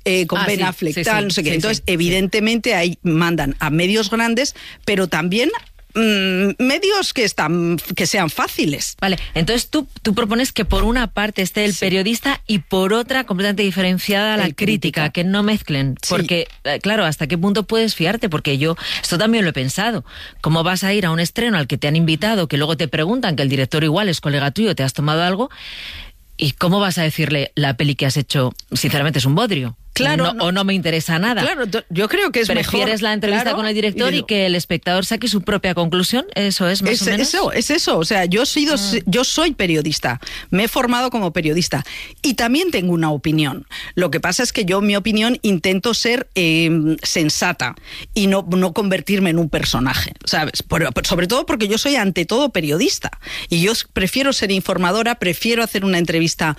con Ben Affleck, tal, no sé qué. Entonces, evidentemente, ahí mandan a medios grandes, pero también medios que sean fáciles. Vale, entonces tú propones que por una parte esté el periodista y por otra completamente diferenciada la crítica, que no mezclen, porque claro, ¿hasta qué punto puedes fiarte? Porque yo esto también lo he pensado. ¿Cómo vas a ir a un estreno al que te han invitado, que luego te preguntan que el director igual es colega tuyo, te has tomado algo, y cómo vas a decirle la peli que has hecho, sinceramente es un bodrio? Claro, o no me interesa nada. Claro, yo creo que es mejor. ¿Prefieres la entrevista con el director y que el espectador saque su propia conclusión? ¿Eso es más o menos? Es eso. O sea, yo soy periodista. Me he formado como periodista. Y también tengo una opinión. Lo que pasa es que mi opinión, intento ser sensata y no convertirme en un personaje, ¿sabes? Sobre todo porque yo soy ante todo periodista. Y yo prefiero ser informadora, prefiero hacer una entrevista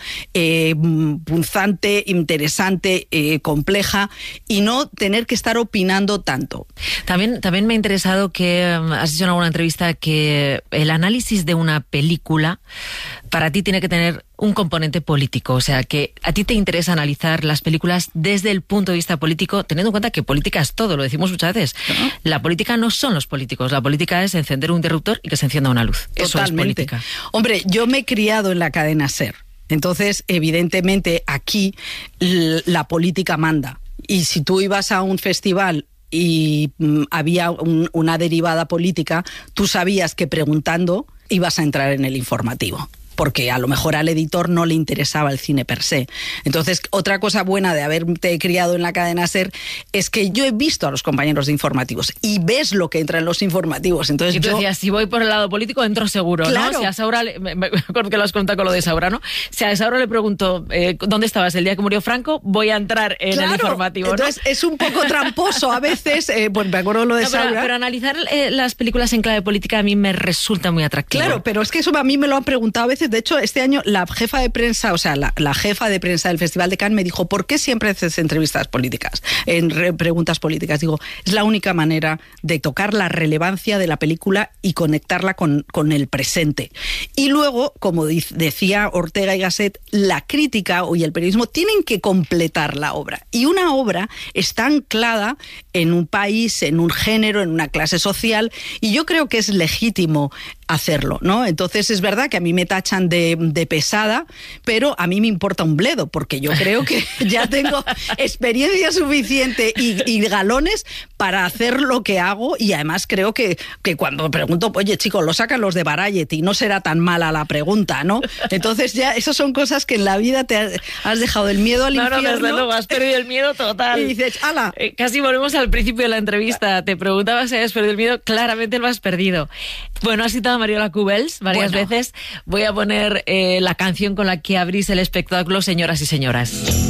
punzante, interesante, compleja, y no tener que estar opinando tanto. También me ha interesado que has dicho en alguna entrevista que el análisis de una película para ti tiene que tener un componente político, o sea, que a ti te interesa analizar las películas desde el punto de vista político, teniendo en cuenta que política es todo, lo decimos muchas veces. ¿No? La política no son los políticos, la política es encender un interruptor y que se encienda una luz. Totalmente. Eso es política. Hombre, yo me he criado en la cadena SER. Entonces, evidentemente, aquí la política manda. Y si tú ibas a un festival y había una derivada política, tú sabías que preguntando ibas a entrar en el informativo, porque a lo mejor al editor no le interesaba el cine per se. Entonces, otra cosa buena de haberte criado en la cadena SER es que yo he visto a los compañeros de informativos y ves lo que entra en los informativos. Entonces, y tú decías, si voy por el lado político, entro seguro, claro. ¿No? Si a Saura, me acuerdo que lo has contado con lo de Saura, ¿no? Si a Saura le pregunto, ¿dónde estabas el día que murió Franco? Voy a entrar en el informativo, ¿no? Entonces, es un poco tramposo a veces, pues me acuerdo lo de Saura. Pero analizar las películas en clave política a mí me resulta muy atractivo. Claro, pero es que eso a mí me lo han preguntado a veces. De hecho, este año la jefa de prensa, o sea, la jefa de prensa del Festival de Cannes me dijo, ¿por qué siempre haces entrevistas políticas, preguntas políticas? Digo, es la única manera de tocar la relevancia de la película y conectarla con el presente. Y luego, como decía Ortega y Gasset, la crítica y el periodismo tienen que completar la obra. Y una obra está anclada en un país, en un género, en una clase social, y yo creo que es legítimo hacerlo, ¿no? Entonces es verdad que a mí me tachan de pesada, pero a mí me importa un bledo, porque yo creo que ya tengo experiencia suficiente y galones para hacer lo que hago, y además creo que cuando pregunto, oye chicos, lo sacan los de Variety, no será tan mala la pregunta, ¿no? Entonces ya esas son cosas que en la vida te has dejado el miedo al infierno. No, desde luego, has perdido el miedo total. Y dices, ¡hala! Casi volvemos al principio de la entrevista. Te preguntaba si habías perdido el miedo, claramente lo has perdido. Bueno, has citado a Mariola Cubels varias veces. Voy a poner la canción con la que abrís el espectáculo, Señoras y Señoras.